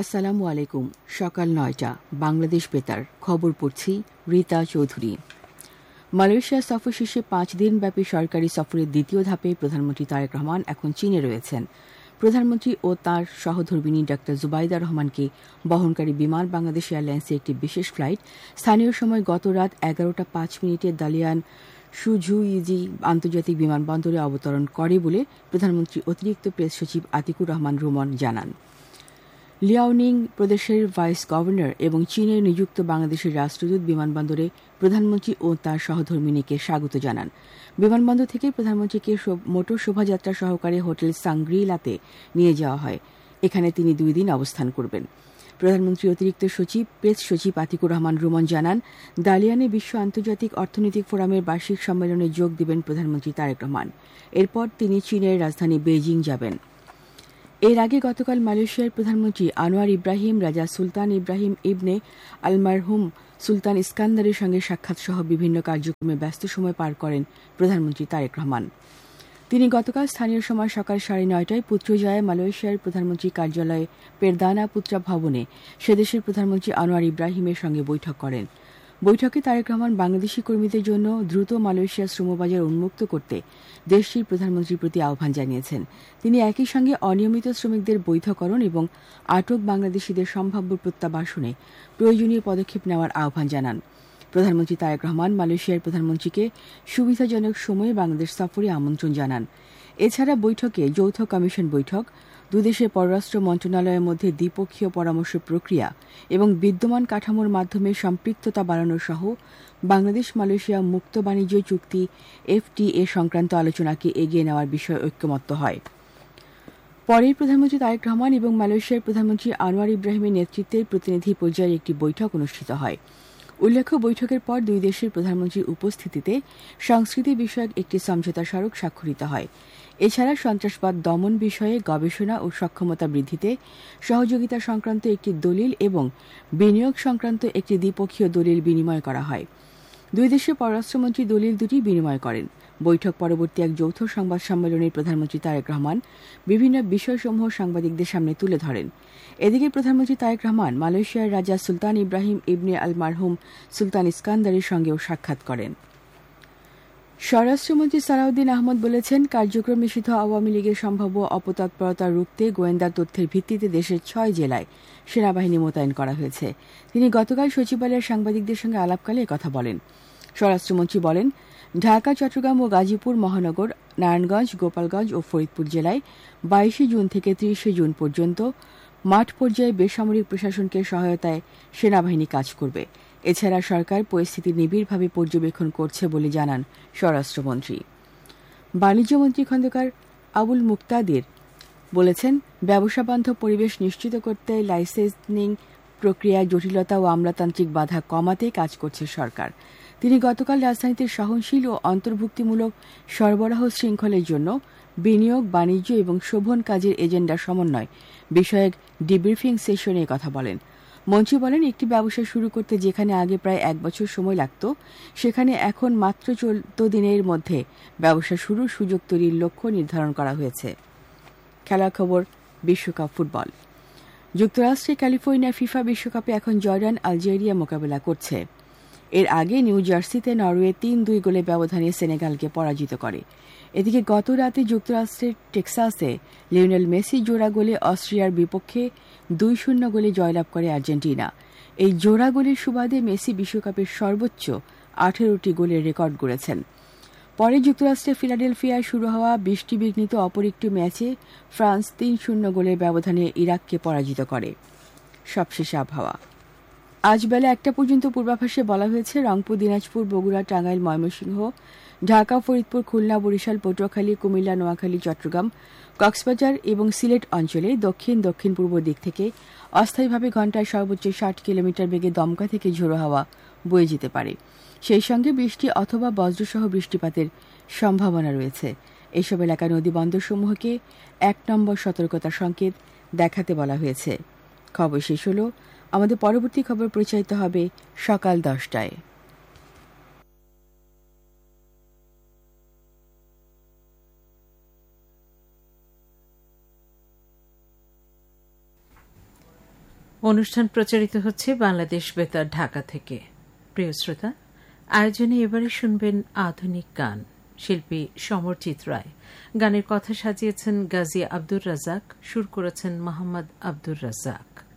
আসসালামু আলাইকুম। সকাল ৯টা বাংলাদেশ বেতার খবর পড়ছি রীতা চৌধুরী। মালয়েশিয়া সফর শেষে ৫ দিনব্যাপী সরকারি সফরের দ্বিতীয় ধাপে প্রধানমন্ত্রী তারেক রহমান এখন চীনে রয়েছেন। প্রধানমন্ত্রী ও তাঁর সহধর্মিণী ডা জুবাইদা রহমানকে বহনকারী বিমান বাংলাদেশ এয়ারলাইন্সের একটি বিশেষ ফ্লাইট স্থানীয় সময় গত রাত ১১টা ৫ মিনিটে দালিয়ান সুঝুইজি আন্তর্জাতিক বিমানবন্দরে অবতরণ করে বলে প্রধানমন্ত্রী অতিরিক্ত প্রেস সচিব আতিকুর রহমান রুমন জানান। লিয়াওনিং প্রদেশের ভাইস গভর্নর এবং চীনে নিযুক্ত বাংলাদেশের রাষ্ট্রদূত বিমানবন্দরে প্রধানমন্ত্রী ও তাঁর সহধর্মিণীকে স্বাগত জানান। বিমানবন্দর থেকে প্রধানমন্ত্রীকে মোটর শোভাযাত্রা সহকারে হোটেল সাংগ্রিলাতে নিয়ে যাওয়া হয়। এখানে তিনি 2 দিন অবস্থান করবেন। প্রধানমন্ত্রী অতিরিক্ত সচিব প্রেস সচিব আতিকুর রহমান রুমন জানান, দালিয়ানে বিশ্ব আন্তর্জাতিক অর্থনৈতিক ফোরামের বার্ষিক সম্মেলনে যোগ দেবেন প্রধানমন্ত্রী তারেক রহমান। এরপর তিনি চীনের রাজধানী বেইজিং যাবেন। এর আগে গতকাল মালয়েশিয়ার প্রধানমন্ত্রী আনোয়ার ইব্রাহিম রাজা সুলতান ইব্রাহিম ইবনে আলমারহুম সুলতান ইস্কান্দারের সঙ্গে সাক্ষাৎ সহ বিভিন্ন কার্যক্রমে ব্যস্ত সময় পার করেন প্রধানমন্ত্রী তারেক রহমান। তিনি গতকাল স্থানীয় সময় সকাল 9:30টায় পুত্রজয়া মালয়েশিয়ার প্রধানমন্ত্রী কার্যালয়ে পেরদানা পুত্রা ভবনে সেদেশের প্রধানমন্ত্রী আনোয়ার ইব্রাহিমের সঙ্গে বৈঠক করেন। বৈঠকে তারেক রহমান বাংলাদেশি কর্মীদের জন্য দ্রুত মালয়েশিয়ার শ্রমবাজার উন্মুক্ত করতে দেশটির প্রধানমন্ত্রীর প্রতি আহ্বান জানিয়েছেন। তিনি একই সঙ্গে অনিয়মিত শ্রমিকদের বৈধকরণ এবং আটক বাংলাদেশিদের সম্ভাব্য প্রত্যাবাসনে প্রয়োজনীয় পদক্ষেপ নেওয়ার আহ্বান জানান। প্রধানমন্ত্রী তারেক রহমান মালয়েশিয়ার প্রধানমন্ত্রীকে সুবিধাজনক সময়ে বাংলাদেশ সফরে আমন্ত্রণ জানান। এছাড়া বৈঠকে যৌথ কমিশন বৈঠক, দুদেশের পররাষ্ট্র মন্ত্রণালয়ের মধ্যে দ্বিপক্ষীয় পরামর্শ প্রক্রিয়া এবং বিদ্যমান কাঠামোর মাধ্যমে সম্পৃক্ততা বাড়ানো সহ বাংলাদেশ মালয়েশিয়া মুক্ত বাণিজ্য চুক্তি FTA সংক্রান্ত আলোচনাকে এগিয়ে নেওয়ার বিষয়ে ঐক্যমত্য হয়। পরে প্রধানমন্ত্রী তারেক রহমান এবং মালয়েশিয়ার প্রধানমন্ত্রী আনোয়ার ইব্রাহিমের নেতৃত্বে প্রতিনিধি পর্যায়ের একটি বৈঠক অনুষ্ঠিত হয়। উল্লেখ্য, বৈঠকের পর দুই দেশের প্রধানমন্ত্রীর উপস্থিতিতে সংস্কৃতি বিষয়ক একটি সমঝোতা স্মারক স্বাক্ষরিত হয়। এছাড়া সন্ত্রাসবাদ দমন বিষয়ে গবেষণা ও সক্ষমতা বৃদ্ধিতে সহযোগিতা সংক্রান্ত একটি দলিল এবং বিনিয়োগ সংক্রান্ত একটি দ্বিপক্ষীয় দলিল বিনিময় করা হয়। দুই দেশের পররাষ্ট্রমন্ত্রী দলিল দুটি বিনিময় করেন। বৈঠক পরবর্তী এক যৌথ সংবাদ সম্মেলনে প্রধানমন্ত্রী তারেক রহমান বিভিন্ন বিষয়সমূহ সাংবাদিকদের সামনে তুলে ধরেন। এদিকে প্রধানমন্ত্রী তারেক রহমান মালয়েশিয়ার রাজা সুলতান ইব্রাহিম ইবনে আলমারহুম সুলতান ইস্কান্দারের সঙ্গেও সাক্ষাৎ করেন। স্বরাষ্ট্রমন্ত্রী সালাউদ্দিন আহমদ বলেছেন, কার্যক্রম নিষিদ্ধ আওয়ামী লীগের সম্ভাব্য অপতৎপরতা রুখতে গোয়েন্দা তথ্যের ভিত্তিতে দেশের 6 জেলায় সেনাবাহিনী মোতায়েন করা হয়েছে। তিনি গতকাল সচিবালয়ের সাংবাদিকদের সঙ্গে আলাপকালে একথা বলেন। স্বরাষ্ট্রমন্ত্রী বলেন, ঢাকা, চট্টগ্রাম ও গাজীপুর মহানগর, নারায়ণগঞ্জ, গোপালগঞ্জ ও ফরিদপুর জেলায় 22 জুন থেকে 30 জুন পর্যন্ত মাঠ পর্যায়ে বেসামরিক প্রশাসনকে সহায়তায় সেনাবাহিনী কাজ করবে। এছাড়া সরকার পরিস্থিতি নিবিড়ভাবে পর্যবেক্ষণ করছে বলে জানান স্বরাষ্ট্রমন্ত্রী। বাণিজ্যমন্ত্রী খন্দকার আবুল মুক্তাদির বলেছেন, ব্যবসাবান্ধব পরিবেশ নিশ্চিত করতে লাইসেন্সিং প্রক্রিয়ায় জটিলতা ও আমলাতান্ত্রিক বাধা কমাতে কাজ করছে সরকার। তিনি গতকাল রাজধানীতে সহনশীল ও অন্তর্ভুক্তিমূলক সরবরাহ শৃঙ্খলের জন্য বিনিয়োগ, বাণিজ্য এবং শোভন কাজের এজেন্ডা সমন্বয় বিষয়ক ডিব্রিফিং সেশনে কথা বলেন। মন্ত্রী বলেন, একটি ব্যবসা শুরু করতে যেখানে আগে প্রায় 1 বছর সময় লাগত, সেখানে এখন মাত্র 14 দিনের মধ্যে ব্যবসা শুরুর সুযোগ তৈরির লক্ষ্য নির্ধারণ করা হয়েছে। খেলার খবর, বিশ্বকাপ ফুটবল। যুক্তরাষ্ট্রে ক্যালিফোর্নিয়া ফিফা বিশ্বকাপে এখন জর্ডান আলজেরিয়া মোকাবেলা করছে। এর আগে নিউ জার্সিতে নরওয়ে 3-2 গোলে ব্যবধানে সেনেগালকে পরাজিত করে। এদিকে গত রাতে যুক্তরাষ্ট্রের টেক্সাসে লিওনেল মেসি জোড়া গোলে অস্ট্রিয়ার বিপক্ষে 2-0 গোলে জয়লাভ করে আর্জেন্টিনা। এই জোড়া গোলের সুবাদে মেসি বিশ্বকাপের সর্বোচ্চ 18টি গোলের রেকর্ড গড়েছেন। পরে যুক্তরাষ্ট্রের ফিলাডেলফিয়ায় শুরু হওয়া বৃষ্টিবিঘ্নিত অপর একটি ম্যাচে ফ্রান্স 3-0 গোলের ব্যবধানে ইরাককে পরাজিত করে। সবশেষে আবহাওয়া। আজ বেলা 1টা পর্যন্ত পূর্বাভাসে বলা হয়েছে, রংপুর, দিনাজপুর, বগুড়া, টাঙ্গাইল, ময়মনসিংহ, ঢাকা, ফরিদপুর, খুলনা, বরিশাল, পটুয়াখালী, কুমিল্লা, নোয়াখালী, চট্টগ্রাম, কক্সবাজার এবং সিলেট অঞ্চলে দক্ষিণ দক্ষিণ পূর্ব দিক থেকে অস্থায়ীভাবে ঘণ্টায় সর্বোচ্চ 60 কিলোমিটার বেগে দমকা থেকে ঝোড়ো হাওয়া বয়ে যেতে পারে। সেই সঙ্গে বৃষ্টি অথবা বজ্রসহ বৃষ্টিপাতের সম্ভাবনা রয়েছে। এসব এলাকার নদী বন্দরসমূহকে 1 নম্বর সতর্কতা সংকেত দেখাতে বলা হয়েছে। খবর শেষ হল। আমাদের পরবর্তী খবর প্রচারিত হবে সকাল 10টায়। অনুষ্ঠান প্রচারিত হচ্ছে বাংলাদেশ বেতার ঢাকা থেকে। প্রিয় শ্রোতা, আয়োজনে এবারে শুনবেন আধুনিক গান। শিল্পী সমরজিৎ রায়। গানের কথা সাজিয়েছেন গাজী আব্দুর রাজ্জাক, সুর করেছেন মোহাম্মদ আব্দুর রাজ্জাক।